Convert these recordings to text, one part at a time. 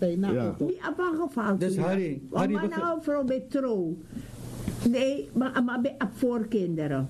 partij na auto. Niet afgevallen. Dus Harry nou vrouw bij trouw. Nee, maar bij voorkinderen.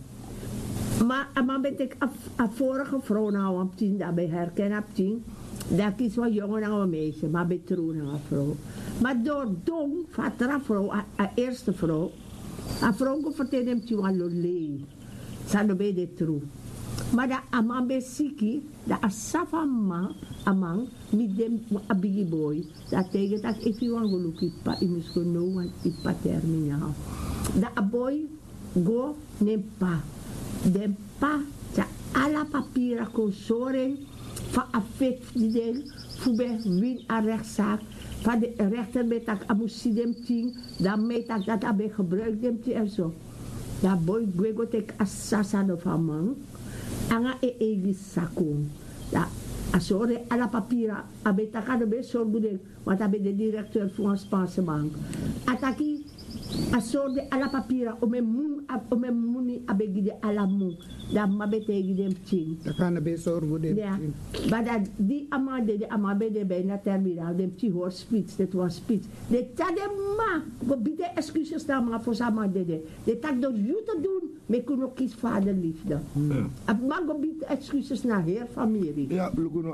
Maar ben ik vorige vrouw nou op 10, dat bij herkennen op 10. Dat is wat jongen nou een meisje, maar bij trouw nou een vrouw. Maar door dom, van de vrouw, de eerste vrouw, a vrouw vertelde hem te aan lolei. Zando bij de trouw. Maar dat amang bij siki, dat asafa amang, met dem abigi boy, dat tegen dat if you want to look it, pa, you must go know what it paterminaal. Dat boy go neem pa. Den pa, ta alla papieren kon zorgen van afet die ding, voor bij win aan rechtszaak, van de rechter met dat amusie dem ting, dan met dat abe gebruikt dem ting en zo. Dat boy go tek assassin of amang, anga egi sakon. Dat asore alla papieren, abe takade be zorgen, want abe de directeur van een Spaanse bank. Ataki asorde alla papieren om mijn muni abegide alla moe dat ma betegi dem ting Dat kan er best zorgen. ja maar dat die amade de bijna terminaal dem ti hoor spits dat was spits de tade ma go bide excuses na ma voor sama de tak door you te doen me kuno kies vader liefde ma go bide excuses na heer familie ja lukuno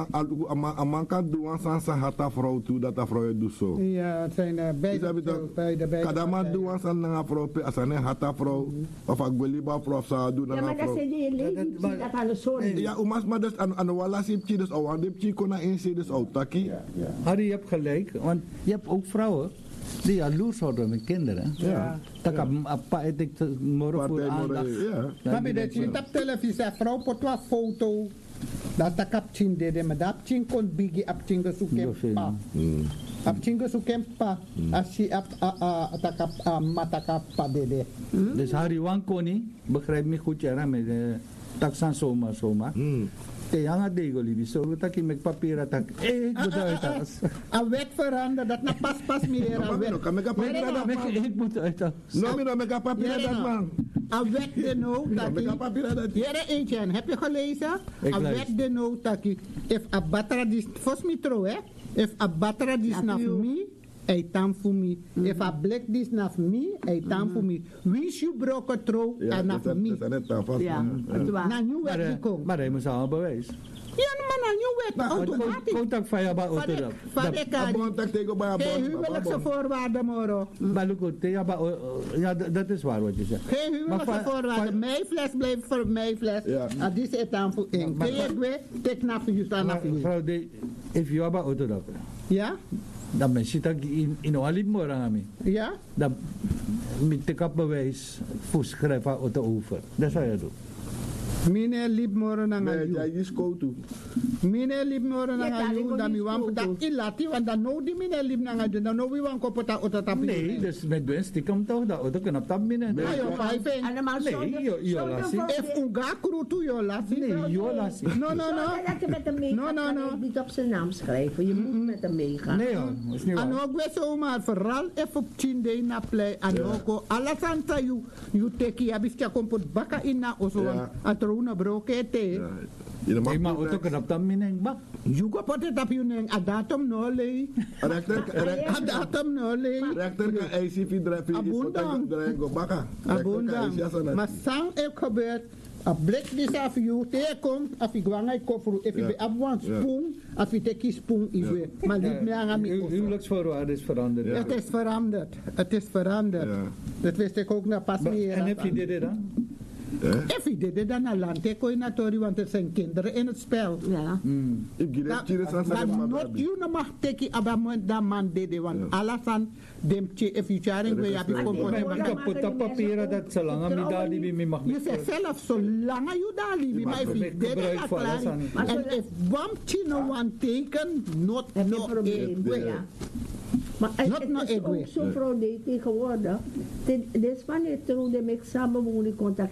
amang kan doen sans hata vrouw toe dat de vrouw doet zo ja het zijn beide kadama doen sans na vrouw asane hata vrouw of agbeliba vrouw sa doen na vrouw dat aan sorry ja umas maar dus aan wala sipchi dus al aan de kona inse dus autaki Harry, je hebt gelijk, want je hebt ook vrouwen die jaloers worden met kinderen. Ja. Dat kan apa etik moro voor aandacht. maar dat je op televisie vrouw pot wat foto dat tak op chin dede maar dat chin kon bigi op chin gesukem pa op chin gesukem pa als je tak op mataka pa dede Dus Harry Wankoni, begrijp me goed ja met taksan soma. Kaya nga dego libi so taki met papier tak goed a wet veranderen dat na pas meer a wet kan mega papier dat ik moet uit no me mega papier dat man a wet de no mega papier dat hier eentje heb je gelezen a wet de no taki if a battery dis fos mitro if a battery dis na me ei tam for me if a black dis na me ei tam for me wie you broke tro en na me ja na new wet kom maar hij moet al bewijs. ja maar na new wet automatisch Contact van jou auto dat. van ik contact tegen bij geen huwelijkse voorwaarden moro Baluko te ja dat is waar wat je zegt. geen huwelijkse voorwaarden meifles blijft voor meifles dit is het dan voor één keer tek na voor je staan na voor vrouw de if you hebben auto dat. ja Dan mensen dat in alib mo rami. ja Dan met de kapbewijs voorschrijven auto over. Dat zou je doen. Mine lip moro na nee ngayu. ja is go to Mine lip moro na Ja, ngayu da mi wan da ilati wan da no di mine lip na ngayu da no wi wan ko pota ota tapi. Nee, dus met doen stiekem toch dat auto kan op dat binnen. Ayo pai fen. Nee, yo lasi. If unga krutu yo lasi. Nee, yo lasi. No. dat je met hem meegaat, kan je niet op zijn naam schrijven. Je moet met hem meegaan. Nee hoor, is niet waar. Ano gwe so maar vooral even op chinde na play anoko alasanta you teki abistia kompot baka ina oso atruna brokete. Nee, maar auto kan op dat binnen bak. You go put it up you neng adatom no le. Adatom no le. rechter kan ICV drive Abundang. go baka Abundang. Maar sang e gebeurt a blik dis af you te kom af igwanga kofru if you have one spoon af you take spoon iwe. Maar niet meer aan mi. Huwelijksvoorwaarden is veranderd. Het is veranderd. Dat wist ik ook na pas meer. En heb je dit dan? If je dit dan naar land, ik kon natuurlijk, want er zijn kinderen in het spel. Ja. ik direct hier Dat not you no mag teki abament dat man dede, want alasan dem che if you charing we heb je Maar kapot dat papieren dat zolang aan mij daar die mag je niet. zegt zelf zolang je daar lief, maar if you did it en if bump chino one taken, not no Maar het is ook zo vrouw die tegenwoordig. Dit is wanneer toen de met samenwoning contact.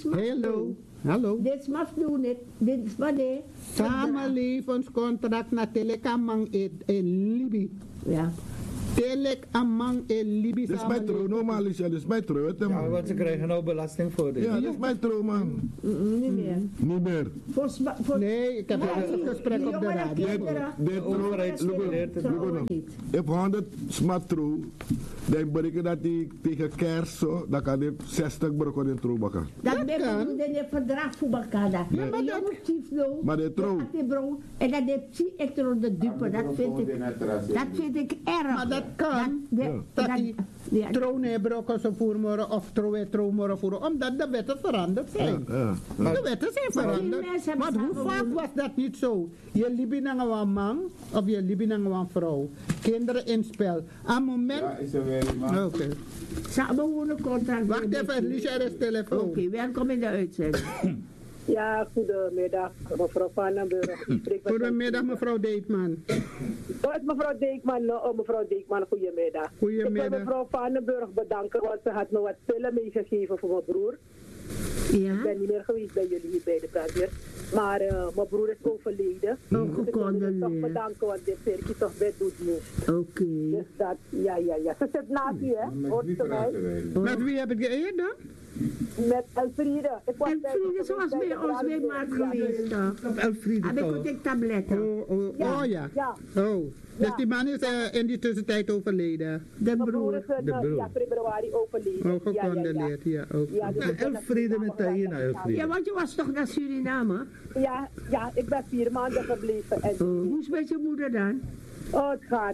Hallo. Dit is maar doen het. Dit is wanneer. Samenlevenscontract na telekamang in Libi. Ja. Telek amang el Libi Dit is mijn trouw, normaal is dit is mijn trouw. Weet je, Ja, man. want ze krijgen nou belasting voor dit. Ja, dit is mijn trouw, man. Niet meer. Niet meer. Nee, ik heb een gesprek op de radio. De overheid stimuleert het. If 100 smart trouw, dan berekenen dat die tegen kerst zo, dan kan die 60 brokken in trouw bakken. Dat kan. ben je een verdrag voor elkaar. Ja, maar dat- Maar de trouw, en dat heeft zie ik er de dupe, dat vind ik erg. Maar dat kan. Dat die troonebrokken zo voeren of troonebrokken voeren, omdat de wetten veranderd zijn. ja. De wetten zijn veranderd. mensen Maar hebben hoe samen vaak was dat niet zo? Je liep in een man of je liep in een vrouw. Kinderen in spel. Aan moment... Ja, is er weer iemand. Oké. Samen wonen contract. Wacht even, Liesje, er is telefoon. Oké, welkom in de uitzending. Ja, goedemiddag, mevrouw Vandenburg. Goedemiddag, mevrouw Deetman. Oh, het mevrouw Deekman, goedemiddag. Goedemiddag. Ik wil mevrouw Vandenburg bedanken, want ze had me wat pillen meegegeven voor mijn broer. Ja? Ik ben niet meer geweest bij jullie hier bij de brandweer. Maar mijn broer is overleden. Oh, Dus ik wil je gecondoleerd. toch bedanken, want dit circuit toch best doet niet. Oké. Dus dat, ja. Ze zit naast u, hè? Hoort ze mij? Met wie heb ik geëerd dan? Met Elfriede. Ik was En bij- vrienden zoals bij ons bij Maart geweest. toch? Elfriede Heb ik toch? ook ik tabletten. Oh ja. Ja. Oh. Dus Ja. die man is in die tussentijd overleden. De Mijn broer broer. is De broer. ja, februari overleden. Oh, gecondoleerd. Ja, ook. Ja, dus ik ben Elfriede met Taina, Elfriede. Ja, want je was toch naar Suriname? Ja, ik ben 4 maanden gebleven. En, Hoe is het met je moeder dan? oh, het gaat.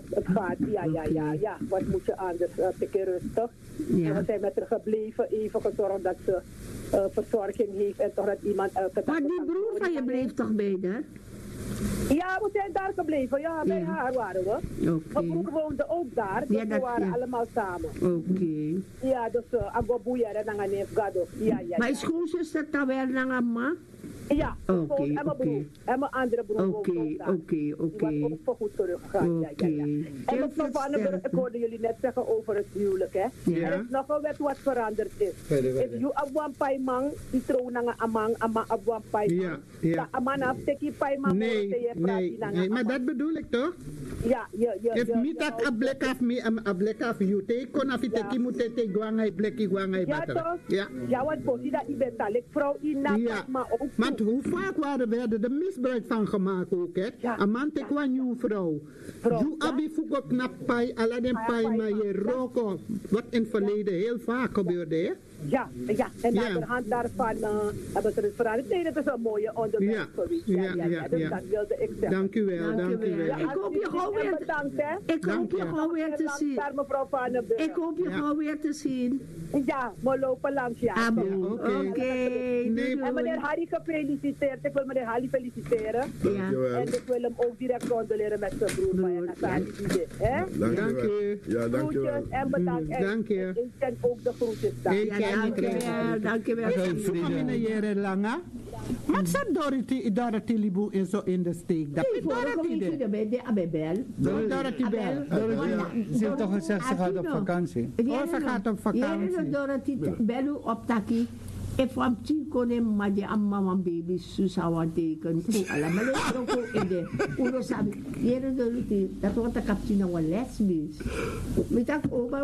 Ja. Wat moet je anders? Een keer rustig. Ja. En we zijn met haar gebleven, even gezorgd dat ze verzorging heeft en toch dat iemand elke dag... Maar die broer van je bleef toch bij haar? Ja, we zijn daar gebleven. Ja, bij Ja. haar waren we. Mijn Oké. broer woonde ook daar, dus Ja, we dat- waren ja. allemaal samen. Oké. Ja, dus Agobuya en Nanganeef Gado. Ja. Maar is schoonzuster dan wel naar amma? Ja, Oké, en mijn broer. oké. En mijn andere broer woont Oké, ook daar. oké, Die was oké. ook voorgoed teruggegaan. Ja. Oké. En Heel mevrouw veel Vandenburg, ik sterkte. hoorde jullie net zeggen over het huwelijk, hè. Ja. Er is nog een wet wat veranderd is. Verder. If you abwan paimang, die trouw nanga amang, ama abwan paimang. Ja. Da amana teki paimang. Nee, maar dat bedoel ik toch? Ja. If me tak a black af me, a black af you, te kon af teki moet te guangai blackie guangai Ja, batter. toch? Ja. Ja, wat bosi dat ibetalik vrouw in Ja, maar ook. want hoe vaak werden er misbruik van gemaakt ook, hè? Ja. Een man te kwam nieuw vrouw. Vrouw, You abi fuko knap pai, ala den pai, maar je roko. Wat in het verleden heel vaak gebeurde, hè? Ja. En Ja. aan de hand daarvan hebben ze het veranderd. Nee, dat is een mooie onderwerp Ja. geweest. Ja. Dus dat wilde ik zeggen. Dank u wel, dank u wel. Ik hoop je gewoon weer te- Bedankt, hè. Ik hoop je gewoon weer te zien. Daar mevrouw Vandenburg. Ik hoop je Ja. gewoon weer te zien. Ja, we lopen langs, ja. Abo. Ja, Oké. oké. Doei, Nee, En meneer doei. Harry gefeliciteerd. Ik wil meneer Harry feliciteren. Ja. Dankjewel. En ik wil hem ook direct condoleren met zijn broer. Maar ja, dat is niet dit, hè? Dank u. Ja, dankjewel. Groetjes en bedankt. En Dank je. ik ken ook de groetjes daar. Ik Ja, ken dankjewel. Dankjewel. Kom in een jere langa. Maar zat Dorothy Libu is zo in de steek. Dat is Dorothy de. De Abebel. Dorothy Bell. Ze heeft toch gezegd ze gaat op vakantie. Oh, ze gaat op vakantie. Jere Dorothy belu op taki. E van tien konen maar die amma van baby susawan teken. Alam maar leuk ook in de. Uno sabi. Jere Dorothy dat wordt de kapitein nou een lesbisch. Met dat opa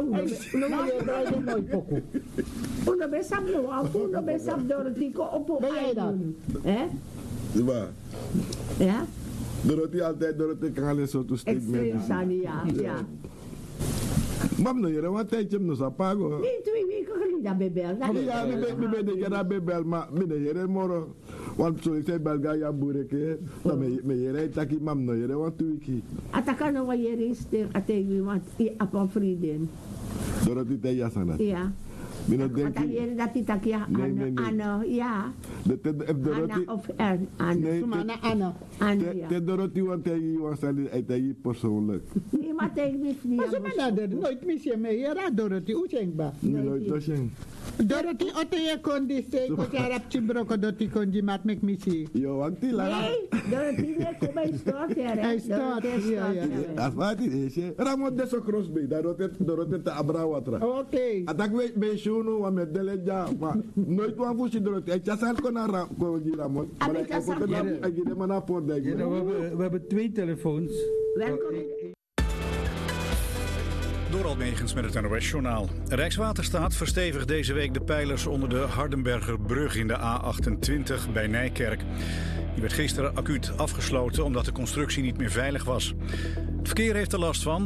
uno besap no af uno besap Dorothy ko op. Ben jij dat? Hè? Ja. Ja? Dorothy altijd, Dorothy kan alleen zo to stick Extreem met. Sani, ja. Mam no jere wat tijdje no sa pago. Nee, 2 weken geleden bebel. Ja, mi ben de jere bebel maar mi de jere moro. Want zo ik zei belga ja bureke. Dan me jere taki mam no jere want wiki. Atakan na wajere ster ategi want apang vriendin. Dorothy te ja sana. Ja. Mi no Want denki. alere dat die ja Nee. Anna, ja. De te if Dorothy. Anna of Anna. Nee, Sumana Anna. Anna, ja. te Dorothy want hij was hij tegen persoonlijk. Nee, maar tegen me niet. Maar Sumana de nooit mis je mee. Ja, Dorothy, hoe denk je? Mi nooit toshing. Dorothy, otte je kon die steek, wat je hebt gebrokken, dat die kon die mat met missie. Yo, want die la. Nee, Dorothy nee, kom bij stort her. Hij stort, ja. As wat het is, Ramon de so crossbay, Dorothy te abra watra. Oké. Atak we shunu wa me deleja, maar nooit wan fushi Dorothy. Ik jasan kon naar Ramon. Maar ik heb ook een agide mana voor de. We hebben 2 telefoons. Welkom. Door Almegens met het NOS-journaal. Rijkswaterstaat verstevigt deze week de pijlers onder de Hardenbergerbrug in de A28 bij Nijkerk. Die werd gisteren acuut afgesloten omdat de constructie niet meer veilig was. Het verkeer heeft er last van.